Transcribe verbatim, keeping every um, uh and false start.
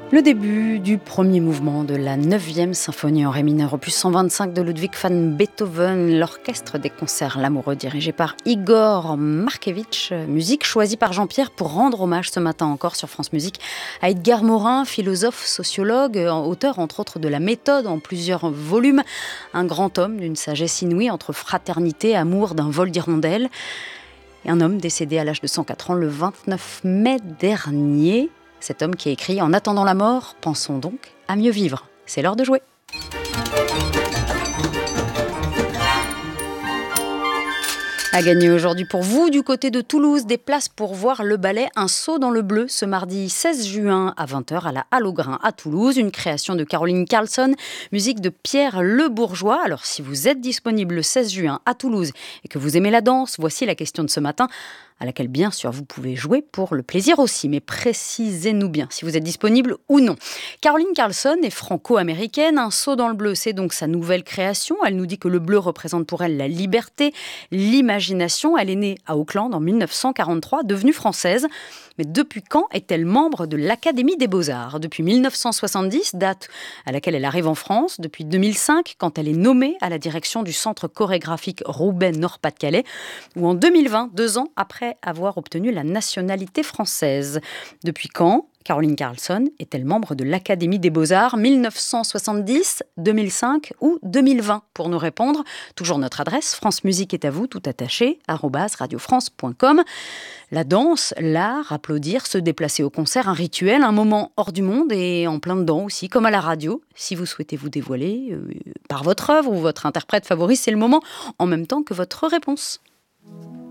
Le début du premier mouvement de la neuvième symphonie en ré mineur, opus cent vingt-cinq de Ludwig van Beethoven, l'orchestre des concerts L'Amoureux dirigé par Igor Markevitch, musique choisie par Jean-Pierre pour rendre hommage ce matin encore sur France Musique à Edgar Morin, philosophe, sociologue, auteur entre autres de La Méthode en plusieurs volumes, un grand homme d'une sagesse inouïe entre fraternité, amour, d'un vol d'hirondelles, et un homme décédé à l'âge de cent quatre ans le vingt-neuf mai dernier. Cet homme qui a écrit « En attendant la mort, pensons donc à mieux vivre ». C'est l'heure de jouer. À gagner aujourd'hui pour vous, du côté de Toulouse, des places pour voir le ballet Un saut dans le bleu ce mardi seize juin à vingt heures à la Halle au Grain à Toulouse. Une création de Caroline Carlson, musique de Pierre Le Bourgeois. Alors si vous êtes disponible le seize juin à Toulouse et que vous aimez la danse, voici la question de ce matin, à laquelle bien sûr vous pouvez jouer pour le plaisir aussi, mais précisez-nous bien si vous êtes disponible ou non. Caroline Carlson est franco-américaine, Un saut dans le bleu, c'est donc sa nouvelle création. Elle nous dit que le bleu représente pour elle la liberté, l'imagination. Elle est née à Auckland en mille neuf cent quarante-trois, devenue française. Mais depuis quand est-elle membre de l'Académie des Beaux-Arts ? Depuis mille neuf cent soixante-dix, date à laquelle elle arrive en France. Depuis deux mille cinq, quand elle est nommée à la direction du Centre chorégraphique Roubaix-Nord-Pas-de-Calais. Ou en deux mille vingt, deux ans après avoir obtenu la nationalité française. Depuis quand Caroline Carlson est-elle membre de l'Académie des Beaux-Arts ? mille neuf cent soixante-dix, deux mille cinq ou deux mille vingt ? Pour nous répondre, toujours notre adresse, France Musique est à vous, tout attaché, arobase radiofrance point com. La danse, l'art, applaudir, se déplacer au concert, un rituel, un moment hors du monde et en plein dedans aussi, comme à la radio. Si vous souhaitez vous dévoiler euh, par votre œuvre ou votre interprète favori, c'est le moment, en même temps que votre réponse.